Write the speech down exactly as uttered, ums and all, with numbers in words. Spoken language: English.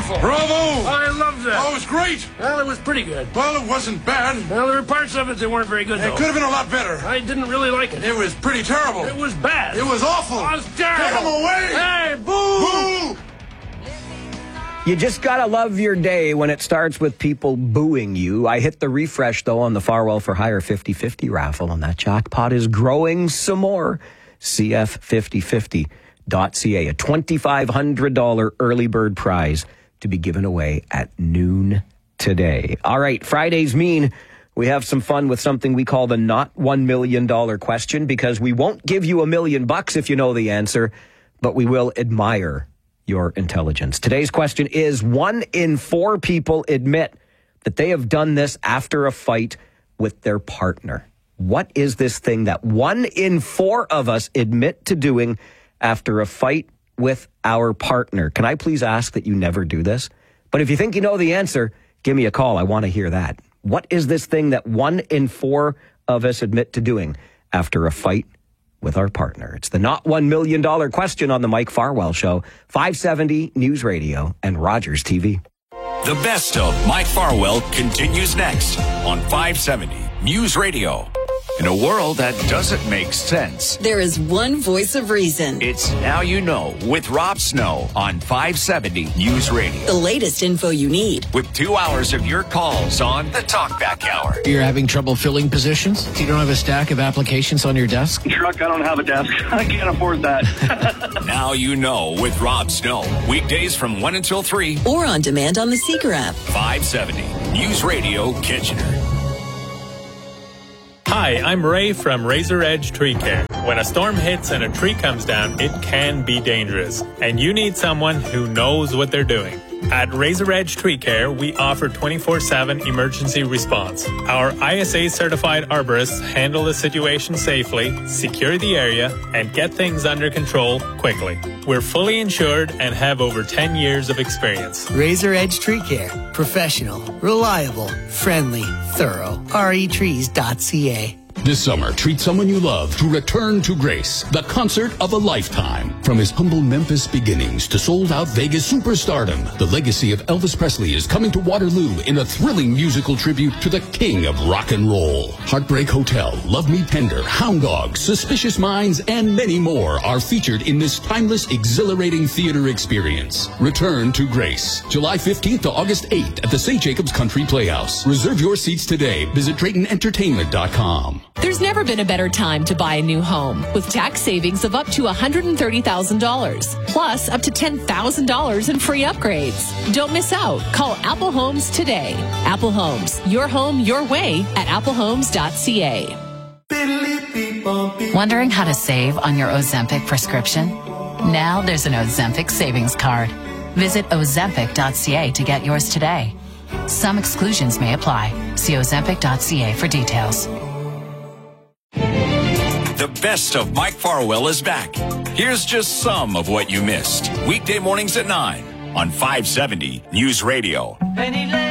wonderful. Bravo! I loved that. Oh, it was great. Well, it was pretty good. Well, it wasn't bad. Well, there were parts of it that weren't very good, It though. could have been a lot better. I didn't really like it. It was pretty terrible. It was bad. It was awful. It was terrible. Get him away! Hey, boo! Boo! You just gotta love your day when it starts with people booing you. I hit the refresh, though, on the Farwell for Hire fifty fifty raffle, and that jackpot is growing some more. C F fifty fifty dot C A, a twenty-five hundred dollars early bird prize to be given away at noon today. All right, Fridays mean we have some fun with something we call the not one million dollars question, because we won't give you a million bucks if you know the answer, but we will admire your intelligence. Today's question is, one in four people admit that they have done this after a fight with their partner. What is this thing that one in four of us admit to doing after a fight with our partner? Can I please ask that you never do this? But if you think you know the answer, give me a call. I want to hear that. What is this thing that one in four of us admit to doing after a fight with our partner? It's the not one million dollars question on the Mike Farwell Show, five seventy News Radio and Rogers T V. The best of Mike Farwell continues next on five seventy News Radio. In a world that doesn't make sense, there is one voice of reason. It's Now You Know with Rob Snow on five seventy News Radio. The latest info you need. With two hours of your calls on the Talkback Hour. You're having trouble filling positions? You don't have a stack of applications on your desk? Truck, I don't have a desk. I can't afford that. Now You Know with Rob Snow. Weekdays from one until three. Or on demand on the Seeker app. five seventy News Radio Kitchener. Hi, I'm Ray from Razor Edge Tree Care. When a storm hits and a tree comes down, it can be dangerous, and you need someone who knows what they're doing. At Razor Edge Tree Care, we offer twenty-four seven emergency response. Our I S A-certified arborists handle the situation safely, secure the area, and get things under control quickly. We're fully insured and have over ten years of experience. Razor Edge Tree Care. Professional, reliable, friendly, thorough. R E trees dot C A. This summer, treat someone you love to Return to Grace, the concert of a lifetime. From his humble Memphis beginnings to sold-out Vegas superstardom, the legacy of Elvis Presley is coming to Waterloo in a thrilling musical tribute to the king of rock and roll. Heartbreak Hotel, Love Me Tender, Hound Dogs, Suspicious Minds, and many more are featured in this timeless, exhilarating theater experience. Return to Grace, July fifteenth to August eighth at the Saint Jacobs Country Playhouse. Reserve your seats today. Visit Drayton Entertainment dot com. There's never been a better time to buy a new home with tax savings of up to one hundred thirty thousand dollars, plus up to ten thousand dollars in free upgrades. Don't miss out. Call Apple Homes today. Apple Homes, your home, your way at apple homes dot c a. Wondering how to save on your Ozempic prescription? Now there's an Ozempic savings card. Visit ozempic dot c a to get yours today. Some exclusions may apply. See ozempic dot c a for details. The best of Mike Farwell is back. Here's just some of what you missed. Weekday mornings at nine on five seventy News Radio.